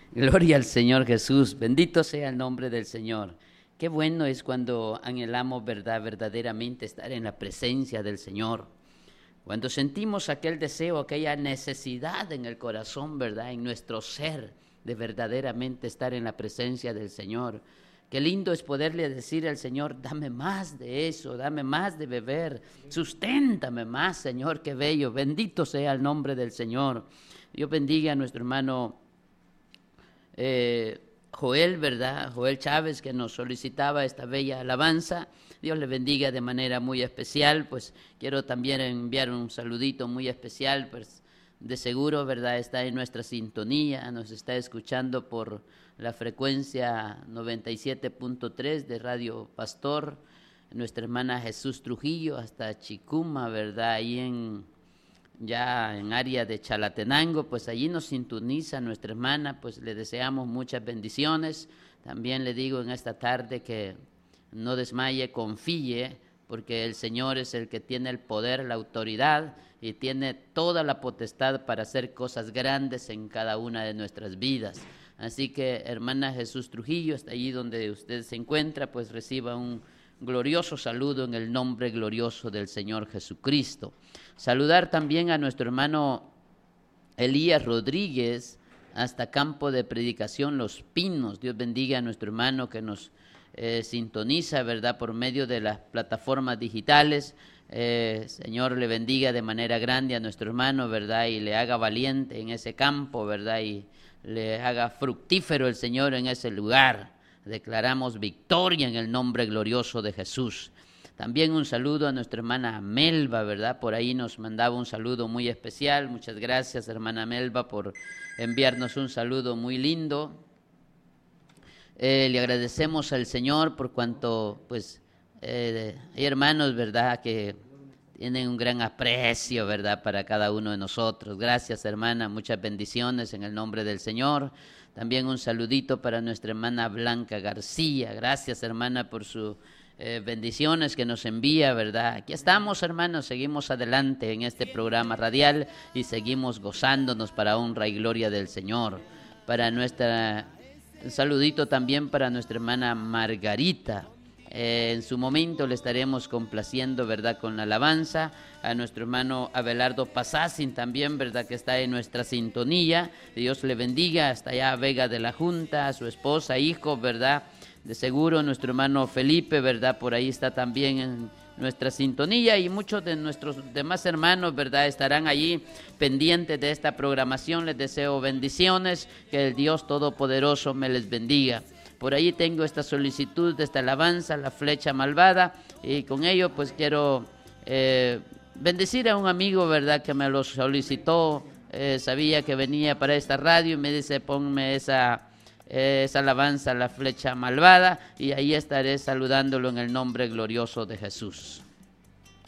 Gloria al Señor Jesús, bendito sea el nombre del Señor. Qué bueno es cuando anhelamos verdaderamente estar en la presencia del Señor. Cuando sentimos aquel deseo, aquella necesidad en el corazón, ¿verdad? En nuestro ser de verdaderamente estar en la presencia del Señor. Qué lindo es poderle decir al Señor, dame más de eso, dame más de beber, susténtame más, Señor, qué bello, bendito sea el nombre del Señor. Dios bendiga a nuestro hermano Joel, ¿verdad? Joel Chávez, que nos solicitaba esta bella alabanza. Dios le bendiga de manera muy especial. Pues quiero también enviar un saludito muy especial, pues de seguro, ¿verdad? Está en nuestra sintonía, nos está escuchando por la frecuencia 97.3 de Radio Pastor, nuestra hermana Jesús Trujillo, hasta Chicuma, ¿verdad? Ahí ya en área de Chalatenango, pues allí nos sintoniza nuestra hermana, pues le deseamos muchas bendiciones. También le digo en esta tarde que no desmaye, confíe, porque el Señor es el que tiene el poder, la autoridad y tiene toda la potestad para hacer cosas grandes en cada una de nuestras vidas. Así que, hermana Jesús Trujillo, hasta allí donde usted se encuentra, pues reciba un glorioso saludo en el nombre glorioso del Señor Jesucristo. Saludar también a nuestro hermano Elías Rodríguez hasta Campo de Predicación Los Pinos. Dios bendiga a nuestro hermano que nos sintoniza, ¿verdad?, por medio de las plataformas digitales. Señor le bendiga de manera grande a nuestro hermano, ¿verdad?, y le haga valiente en ese campo, ¿verdad?, y le haga fructífero el Señor en ese lugar. Declaramos victoria en el nombre glorioso de Jesús. También un saludo a nuestra hermana Melba, ¿verdad? Por ahí nos mandaba un saludo muy especial. Muchas gracias, hermana Melba, por enviarnos un saludo muy lindo. Le agradecemos al Señor por cuanto, pues, hay hermanos, ¿verdad?, que tienen un gran aprecio, ¿verdad?, para cada uno de nosotros. Gracias, hermana, muchas bendiciones en el nombre del Señor. También un saludito para nuestra hermana Blanca García. Gracias, hermana, por sus bendiciones que nos envía, ¿verdad? Aquí estamos, hermanos, seguimos adelante en este programa radial y seguimos gozándonos para honra y gloria del Señor. Un saludito también para nuestra hermana Margarita. En su momento le estaremos complaciendo, ¿verdad?, con la alabanza. A nuestro hermano Abelardo Pasassin también, ¿verdad?, que está en nuestra sintonía. Dios le bendiga hasta allá a Vega de la Junta, a su esposa, hijo, ¿verdad? De seguro nuestro hermano Felipe, ¿verdad?, por ahí está también en nuestra sintonía, y muchos de nuestros demás hermanos, ¿verdad?, estarán allí pendientes de esta programación. Les deseo bendiciones, que el Dios Todopoderoso me les bendiga. Por ahí tengo esta solicitud de esta alabanza, La Flecha Malvada, y con ello pues quiero bendecir a un amigo, ¿verdad?, que me lo solicitó. Sabía que venía para esta radio y me dice, ponme esa alabanza, La Flecha Malvada, y ahí estaré saludándolo en el nombre glorioso de Jesús.